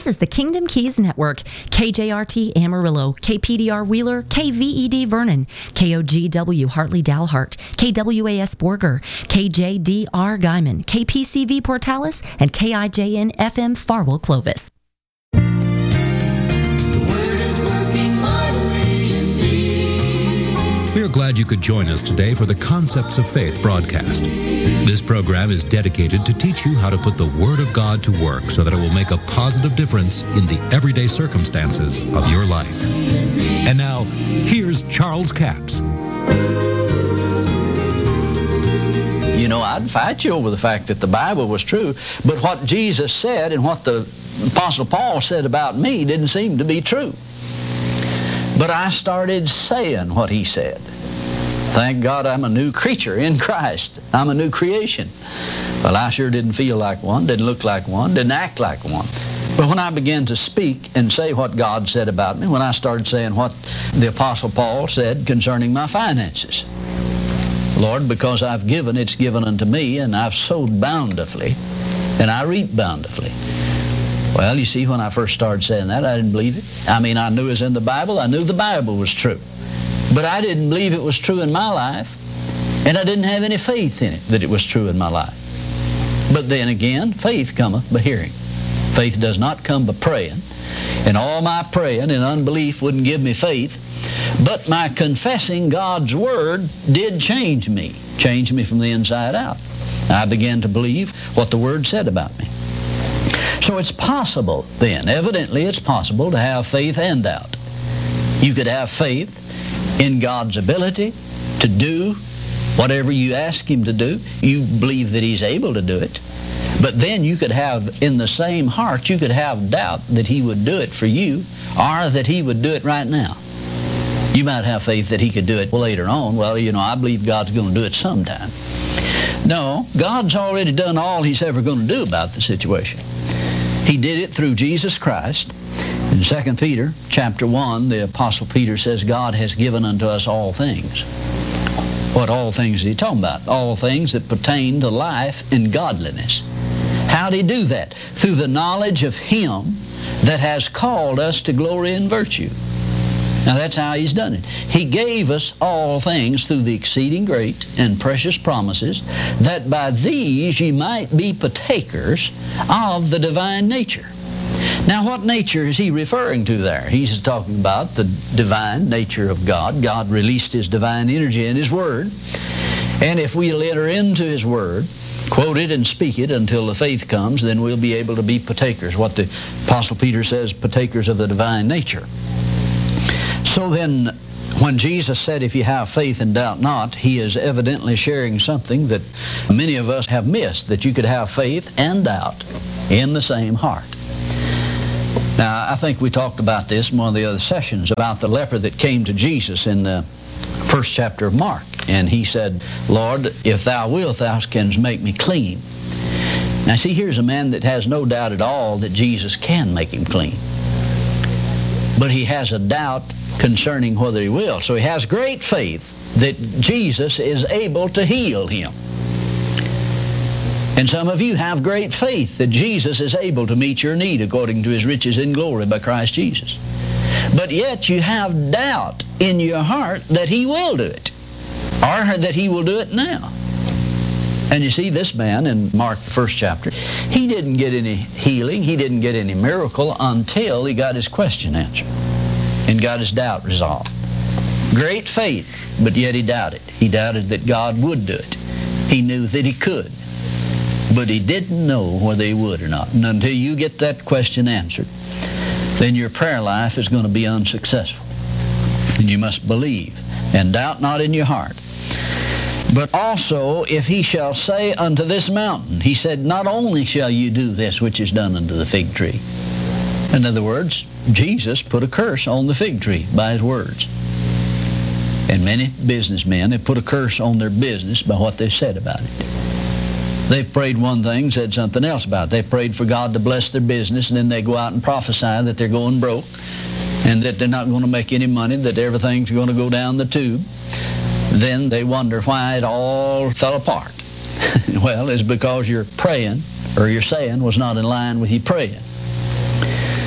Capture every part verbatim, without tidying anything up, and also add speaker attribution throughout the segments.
Speaker 1: This is the Kingdom Keys Network. K J R T Amarillo, K P D R Wheeler, K V E D Vernon, K O G W Hartley Dalhart, K W A S Borger, K J D R Guyman, K P C V Portales, and K I J N F M Farwell Clovis.
Speaker 2: We are glad you could join us today for the Concepts of Faith broadcast. This program is dedicated to teach you how to put the Word of God to work so that it will make a positive difference in the everyday circumstances of your life. And now, here's Charles Capps.
Speaker 3: You know, I'd fight you over the fact that the Bible was true, but what Jesus said and what the Apostle Paul said about me didn't seem to be true. But I started saying what he said. Thank God I'm a new creature in Christ. I'm a new creation. Well, I sure didn't feel like one, didn't look like one, didn't act like one. But when I began to speak and say what God said about me, when I started saying what the Apostle Paul said concerning my finances, Lord, because I've given, it's given unto me, and I've sowed bountifully, and I reap bountifully. Well, you see, when I first started saying that, I didn't believe it. I mean, I knew it was in the Bible. I knew the Bible was true. But I didn't believe it was true in my life, and I didn't have any faith in it that it was true in my life. But then again, faith cometh by hearing. Faith does not come by praying, and all my praying and unbelief wouldn't give me faith. But my confessing God's Word did change me, change me from the inside out. I began to believe what the Word said about me. So it's possible then, evidently it's possible to have faith and doubt. You could have faith in God's ability to do whatever you ask Him to do. You believe that He's able to do it. But then you could have, in the same heart, you could have doubt that He would do it for you, or that He would do it right now. You might have faith that He could do it later on. Well, you know, I believe God's going to do it sometime. No, God's already done all He's ever going to do about the situation. He did it through Jesus Christ. In Second Peter chapter one, the Apostle Peter says, God has given unto us all things. What all things is he talking about? All things that pertain to life and godliness. How did he do that? Through the knowledge of Him that has called us to glory and virtue. Now that's how He's done it. He gave us all things through the exceeding great and precious promises, that by these ye might be partakers of the divine nature. Now what nature is he referring to there? He's talking about the divine nature of God. God released His divine energy in His Word. And if we'll enter into His Word, quote it and speak it until the faith comes, then we'll be able to be partakers. What the Apostle Peter says, partakers of the divine nature. So then, when Jesus said, if you have faith and doubt not, He is evidently sharing something that many of us have missed, that you could have faith and doubt in the same heart. Now, I think we talked about this in one of the other sessions, about the leper that came to Jesus in the first chapter of Mark. And he said, Lord, if Thou wilt, Thou canst make me clean. Now, see, here's a man that has no doubt at all that Jesus can make him clean. But he has a doubt concerning whether He will. So he has great faith that Jesus is able to heal him. And some of you have great faith that Jesus is able to meet your need according to His riches in glory by Christ Jesus. But yet you have doubt in your heart that He will do it, or that He will do it now. And you see, this man in Mark, the first chapter, he didn't get any healing, he didn't get any miracle until he got his question answered and got his doubt resolved. Great faith, but yet he doubted. He doubted that God would do it. He knew that He could, but he didn't know whether He would or not. And until you get that question answered, then your prayer life is going to be unsuccessful. And you must believe, and doubt not in your heart. But also, if he shall say unto this mountain, he said, not only shall you do this which is done unto the fig tree. In other words, Jesus put a curse on the fig tree by His words. And many businessmen have put a curse on their business by what they've said about it. They've prayed one thing, said something else about it. They prayed for God to bless their business, and then they go out and prophesy that they're going broke, and that they're not going to make any money, that everything's going to go down the tube. Then they wonder why it all fell apart. Well, it's because your praying, or your saying, was not in line with your praying.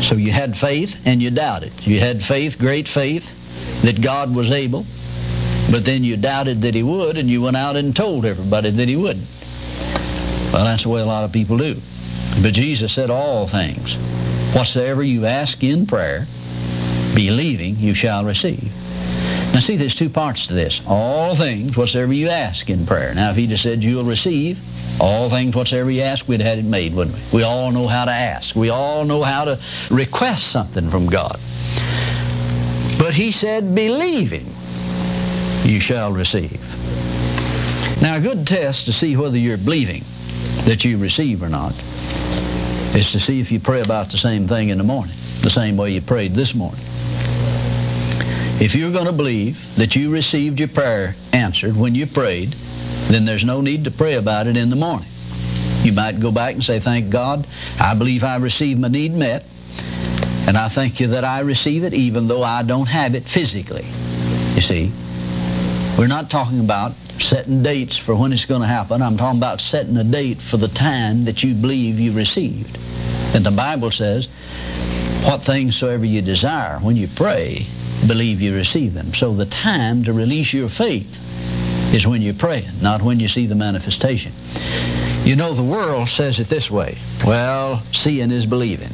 Speaker 3: So you had faith and you doubted. You had faith, great faith, that God was able, but then you doubted that he would, and you went out and told everybody that he wouldn't. Well, that's the way a lot of people do. But Jesus said all things, whatsoever you ask in prayer, believing, you shall receive. Now see, there's two parts to this. All things, whatsoever you ask in prayer. Now if he just said you'll receive, all things whatsoever you ask, we'd have had it made, wouldn't we? We all know how to ask. We all know how to request something from God. But he said, believing, you shall receive. Now a good test to see whether you're believing that you receive or not is to see if you pray about the same thing in the morning, the same way you prayed this morning. If you're going to believe that you received your prayer answered when you prayed, then there's no need to pray about it in the morning. You might go back and say, thank God, I believe I received my need met, and I thank you that I receive it even though I don't have it physically. You see, we're not talking about setting dates for when it's going to happen. I'm talking about setting a date for the time that you believe you received. And the Bible says, what things soever you desire, when you pray, believe you receive them. So the time to release your faith is when you're praying, not when you see the manifestation. You know, the world says it this way, well, seeing is believing.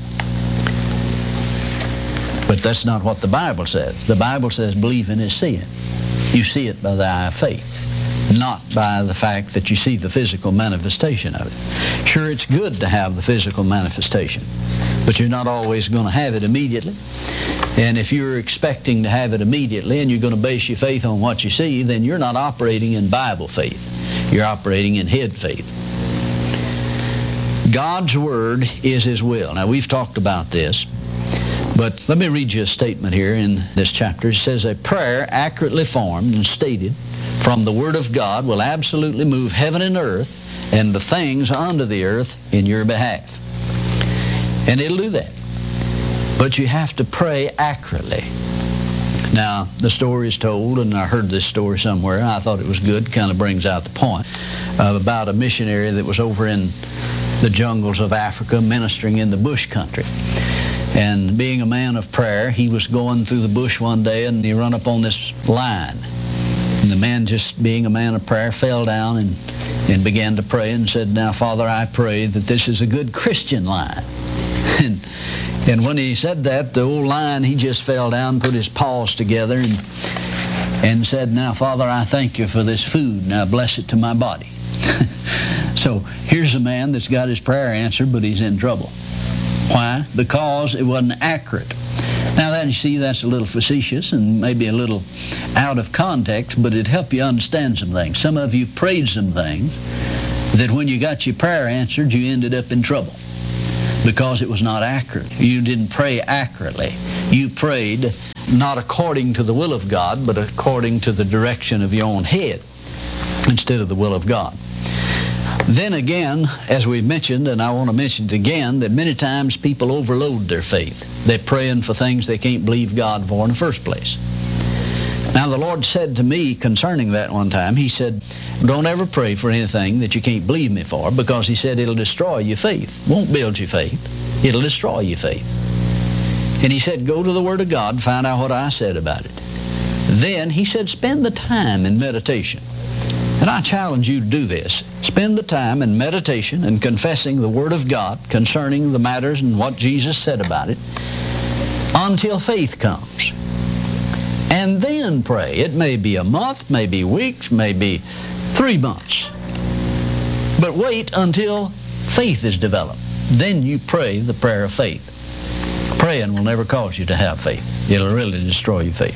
Speaker 3: But that's not what the Bible says. The Bible says believing is seeing. You see it by the eye of faith, not by the fact that you see the physical manifestation of it. Sure, it's good to have the physical manifestation, but you're not always going to have it immediately. And if you're expecting to have it immediately and you're going to base your faith on what you see, then you're not operating in Bible faith. You're operating in head faith. God's Word is His will. Now, we've talked about this, but let me read you a statement here in this chapter. It says, a prayer accurately formed and stated from the Word of God will absolutely move heaven and earth and the things under the earth in your behalf. And it'll do that. But you have to pray accurately. Now, the story is told, and I heard this story somewhere, and I thought it was good, kind of brings out the point, uh, about a missionary that was over in the jungles of Africa ministering in the bush country. And being a man of prayer, he was going through the bush one day, and he run up on this line. And the man, just being a man of prayer, fell down and, and began to pray and said, now, Father, I pray that this is a good Christian line. and And when he said that, the old lion, he just fell down, put his paws together, and, and said, now, Father, I thank you for this food. Now bless it to my body. So here's a man that's got his prayer answered, but he's in trouble. Why? Because it wasn't accurate. Now, that you see, that's a little facetious and maybe a little out of context, but it'd help you understand some things. Some of you prayed some things that when you got your prayer answered, you ended up in trouble, because it was not accurate. You didn't pray accurately. You prayed not according to the will of God, but according to the direction of your own head instead of the will of God. Then again, as we mentioned, and I want to mention it again, that many times people overload their faith. They're praying for things they can't believe God for in the first place. Now, the Lord said to me concerning that one time, He said, don't ever pray for anything that you can't believe me for, because He said it'll destroy your faith. Won't build your faith. It'll destroy your faith. And He said, go to the Word of God, find out what I said about it. Then He said, spend the time in meditation. And I challenge you to do this. Spend the time in meditation and confessing the Word of God concerning the matters and what Jesus said about it until faith comes. And then pray. It may be a month, maybe weeks, maybe three months. But wait until faith is developed. Then you pray the prayer of faith. Praying will never cause you to have faith. It'll really destroy your faith.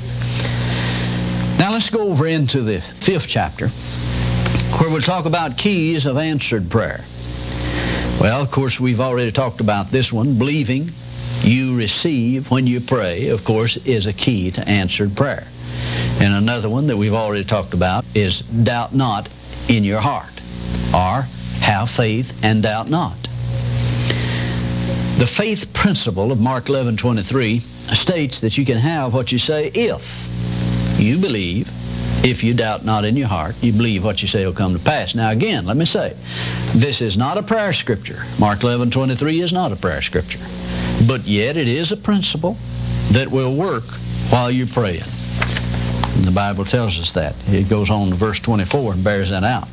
Speaker 3: Now let's go over into the fifth chapter, where we'll talk about keys of answered prayer. Well, of course, we've already talked about this one. Believing you receive when you pray, of course, is a key to answered prayer. And another one that we've already talked about is doubt not in your heart, or have faith and doubt not. The faith principle of Mark eleven twenty-three states that you can have what you say if you believe. If you doubt not in your heart, you believe what you say will come to pass. Now again, let me say, this is not a prayer scripture. Mark eleven twenty-three is not a prayer scripture. but yet it is a principle that will work while you're praying. And the Bible tells us that. It goes on to verse twenty-four and bears that out.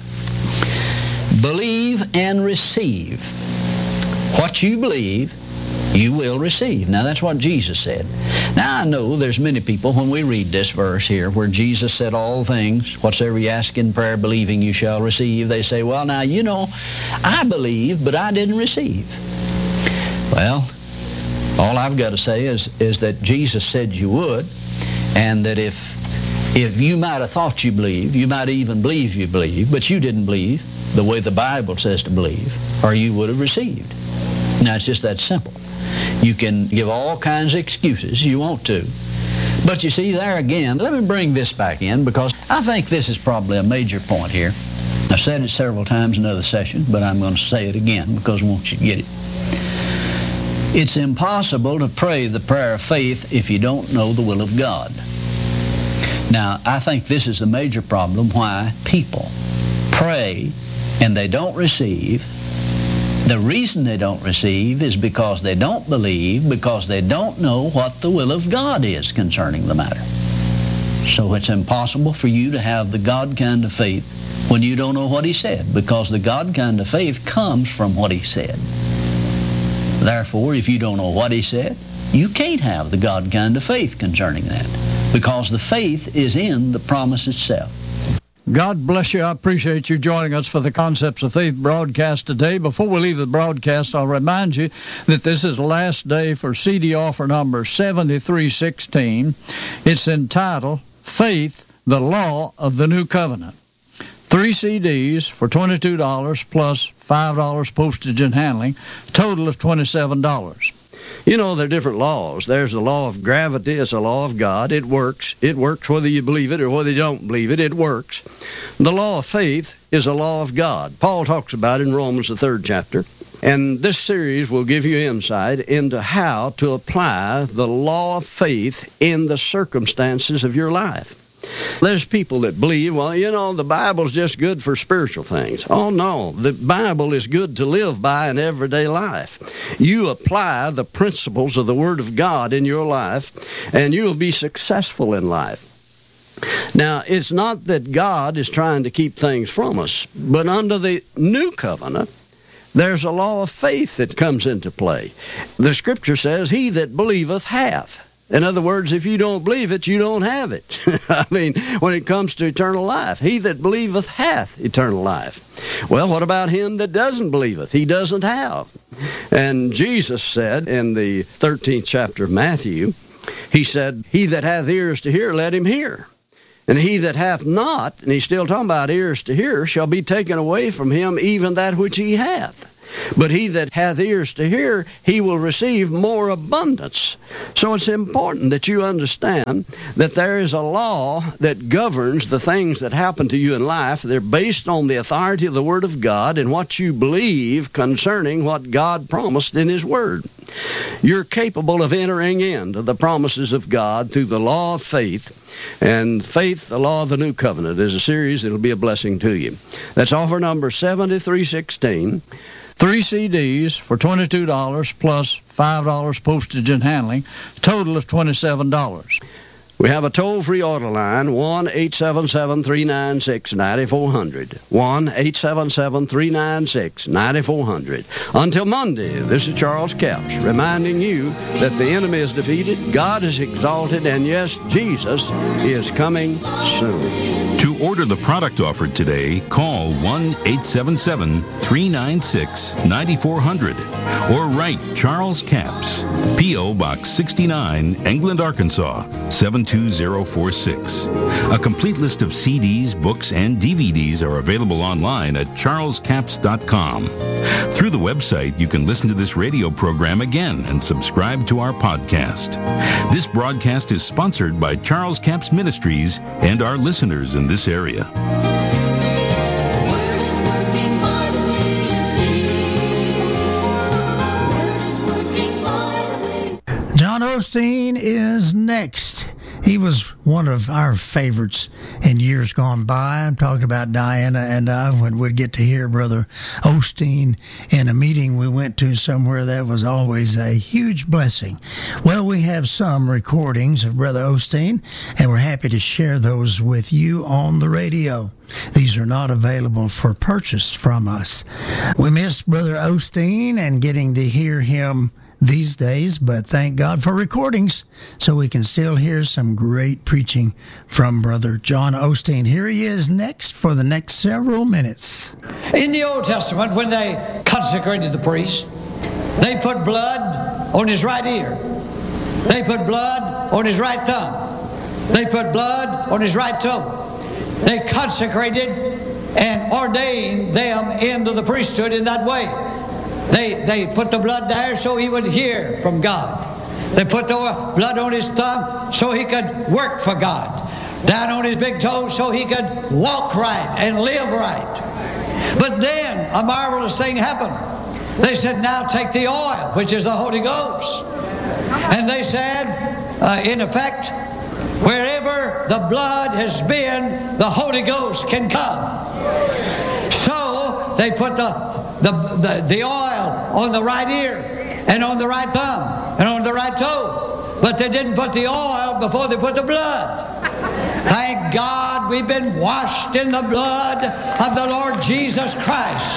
Speaker 3: Believe and receive. What you believe, you will receive. Now that's what Jesus said. Now I know there's many people, when we read this verse here, where Jesus said all things, whatsoever you ask in prayer, believing you shall receive, they say, well, now, you know, I believe, but I didn't receive. Well, all I've got to say is, is that Jesus said you would, and that if, if you might have thought you believed, you might even believe you believe, but you didn't believe the way the Bible says to believe, or you would have received. Now, it's just that simple. You can give all kinds of excuses you want to. But you see, there again, let me bring this back in, because I think this is probably a major point here. I've said it several times in other sessions, but I'm going to say it again because I want you to get it. It's impossible to pray the prayer of faith if you don't know the will of God. Now, I think this is a major problem why people pray and they don't receive. The reason they don't receive is because they don't believe, because they don't know what the will of God is concerning the matter. So it's impossible for you to have the God kind of faith when you don't know what He said, because the God kind of faith comes from what He said. Therefore, if you don't know what He said, you can't have the God kind of faith concerning that, because the faith is in the promise itself.
Speaker 4: God bless you. I appreciate you joining us for the Concepts of Faith broadcast today. Before we leave the broadcast, I'll remind you that this is the last day for C D offer number seventy-three sixteen. It's entitled Faith, the Law of the New Covenant. Three C Ds for twenty-two dollars plus five dollars postage and handling, total of twenty-seven dollars.
Speaker 5: You know, there are different laws. There's the law of gravity. It's a law of God. It works. It works whether you believe it or whether you don't believe it. It works. The law of faith is a law of God. Paul talks about it in Romans, the third chapter. And this series will give you insight into how to apply the law of faith in the circumstances of your life. There's people that believe, well, you know, the Bible's just good for spiritual things. Oh, no. The Bible is good to live by in everyday life. You apply the principles of the Word of God in your life, and you will be successful in life. Now, it's not that God is trying to keep things from us, but under the new covenant, there's a law of faith that comes into play. The Scripture says, he that believeth hath. In other words, if you don't believe it, you don't have it. I mean, when it comes to eternal life, he that believeth hath eternal life. Well, what about him that doesn't believeth? He doesn't have. And Jesus said in the thirteenth chapter of Matthew, he said, he that hath ears to hear, let him hear. And he that hath not, and he's still talking about ears to hear, shall be taken away from him even that which he hath. But he that hath ears to hear, he will receive more abundance. So it's important that you understand that there is a law that governs the things that happen to you in life. They're based on the authority of the Word of God and what you believe concerning what God promised in His Word. You're capable of entering into the promises of God through the law of faith. And Faith, the Law of the New Covenant, is a series that will be a blessing to you. That's offer number seventy-three sixteen. Three C Ds for twenty-two dollars plus five dollars postage and handling, total of twenty-seven dollars. We have a toll-free order line, one eight seven seven, three nine six, nine four zero zero. one eight seven seven, three nine six, nine four zero zero. Until Monday, this is Charles Capps reminding you that the enemy is defeated, God is exalted, and yes, Jesus is coming soon.
Speaker 2: To order the product offered today, call one eight seven seven, three nine six, nine four zero zero or write Charles Capps, P O. Box sixty-nine, England, Arkansas, seven two zero four six. A complete list of C Ds, books, and D V Ds are available online at charles capps dot com. Through the website, you can listen to this radio program again and subscribe to our podcast. This broadcast is sponsored by Charles Capps Ministries and our listeners in this area.
Speaker 4: John Osteen is next.
Speaker 6: he was one of our favorites in years gone by. I'm talking about Diana and I when we'd get to hear Brother Osteen in a meeting we went to somewhere. That was always a huge blessing. Well, we have some recordings of Brother Osteen, and we're happy to share those with you on the radio. These are not available for purchase from us. We missed Brother Osteen and getting to hear him these days, but thank God for recordings so we can still hear some great preaching from Brother John Osteen. Here he is next for the next several minutes.
Speaker 7: In the Old Testament, when they consecrated the priest, they put blood on his right ear. They put blood on his right thumb. They put blood on his right toe. They consecrated and ordained them into the priesthood in that way. They, they put the blood there so he would hear from God. They put the blood on his thumb so he could work for God. Down on his big toes so he could walk right and live right. But then a marvelous thing happened. They said, now take the oil, which is the Holy Ghost. And they said, uh, in effect, wherever the blood has been, the Holy Ghost can come. So they put the The, the, the oil on the right ear and on the right thumb and on the right toe. But they didn't put the oil before they put the blood. Thank God we've been washed in the blood of the Lord Jesus Christ.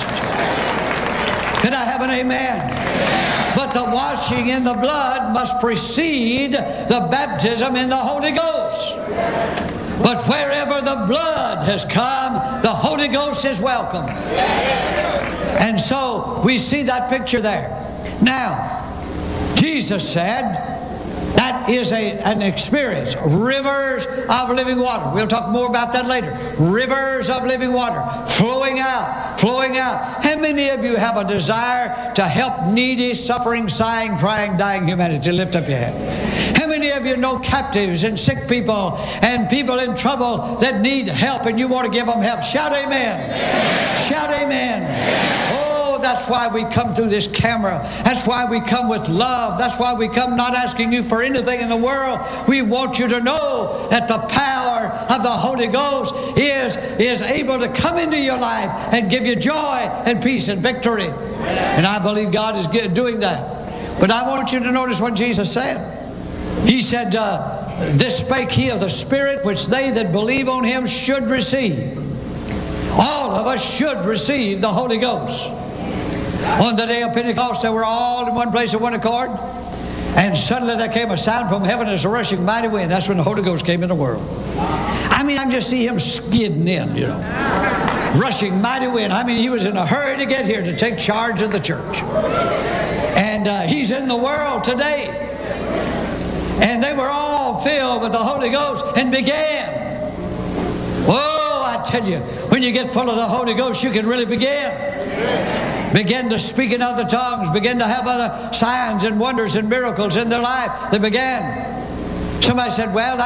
Speaker 7: Can I have an amen? But the washing in the blood must precede the baptism in the Holy Ghost. But wherever the blood has come, the Holy Ghost is welcome. And so we see that picture there. Now, Jesus said that is a, an experience. Rivers of living water. We'll talk more about that later. Rivers of living water flowing out, flowing out. How many of you have a desire to help needy, suffering, sighing, crying, dying humanity? Lift up your hand. How many of you know captives and sick people and people in trouble that need help and you want to give them help? Shout amen. Shout amen. Oh, that's why we come through this camera. That's why we come with love. That's why we come not asking you for anything in the world. We want you to know that the power of the Holy Ghost is, is able to come into your life and give you joy and peace and victory. And I believe God is doing that. But I want you to notice what Jesus said. He said, uh, this spake he of the Spirit, which they that believe on him should receive. All of us should receive the Holy Ghost. On the day of Pentecost, they were all in one place in one accord. And suddenly there came a sound from heaven as a rushing mighty wind. That's when the Holy Ghost came in the world. I mean, I just see him skidding in, you know. Rushing mighty wind. I mean, he was in a hurry to get here to take charge of the church. And uh, he's in the world today. And they were all filled with the Holy Ghost and began. Oh, I tell you, when you get full of the Holy Ghost, you can really begin. Begin to speak in other tongues. Begin to have other signs and wonders and miracles in their life. They began. Somebody said, well,